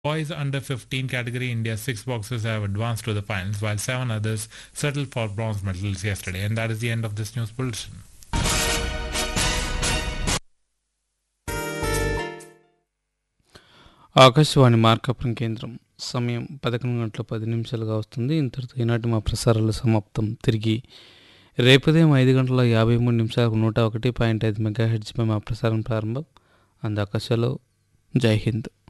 Boys under 15 category, India's 6 boxers have advanced to the finals, while 7 others settled for bronze medals yesterday. And that is the end of this news bulletin. Akashvani Markapuram కేంద్రం సమయం 11:10 వస్తుంది. ఇంతటితో ఈనాటి మా ప్రసారాలు సమాప్తం. తిరిగి రేపుదయం 5:53 101.5 మెగాహెర్ట్జ్పై మా ప్రసారం ప్రారంభం. అందాకాశలో జై హింద్.